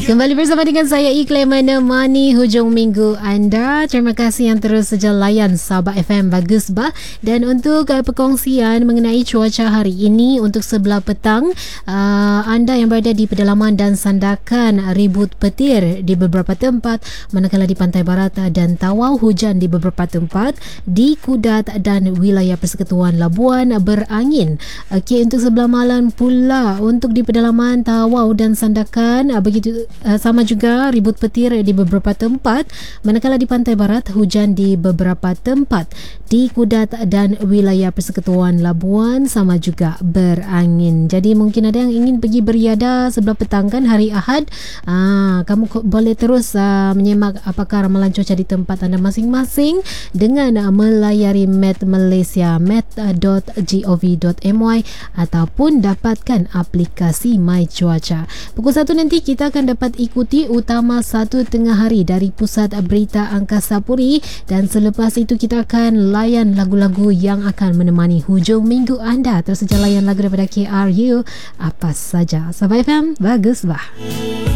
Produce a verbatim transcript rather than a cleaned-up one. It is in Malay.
Kembali bersama dengan saya Iklim menemani hujung minggu anda. Terima kasih yang terus saja layan Sabah F M Bagus Bah. Dan untuk uh, perkongsian mengenai cuaca hari ini untuk sebelah petang, uh, anda yang berada di pedalaman dan sandakan ribut petir di beberapa tempat, manakala di pantai barat dan Tawau hujan di beberapa tempat, di Kudat dan wilayah Persekutuan Labuan berangin. Okey, untuk sebelah malam pula untuk di pedalaman Tawau dan sandakan uh, begitu uh, sama juga ribut petir di beberapa tempat, manakala di pantai barat hujan di beberapa tempat, di Kudat dan wilayah Persekutuan Labuan sama juga berangin. Jadi mungkin ada yang ingin pergi beriadah sebelah petang kan hari Ahad, ah, kamu boleh terus uh, menyemak apakah ramalan cuaca di tempat anda masing-masing dengan uh, melayari Met Malaysia met dot gov dot my ataupun dapatkan aplikasi My Cuaca. Pukul satu nanti kita akan dapat ikuti utama satu tengah hari dari Pusat Berita Angkasa Puri, dan selepas itu kita akan layan lagu-lagu yang akan menemani hujung minggu anda. Terus saja layan lagu daripada K R U apa saja. Sabah F M Bagus Bah.